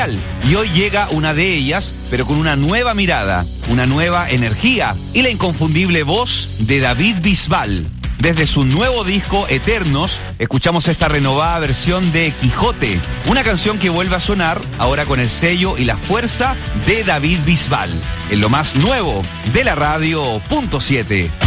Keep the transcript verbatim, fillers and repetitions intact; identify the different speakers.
Speaker 1: radial. Y hoy llega una de ellas, pero con una nueva mirada, una nueva energía y la inconfundible voz de David Bisbal. Desde su nuevo disco Eternos, escuchamos esta renovada versión de Quijote, una canción que vuelve a sonar ahora con el sello y la fuerza de David Bisbal, en lo más nuevo de la radio punto siete.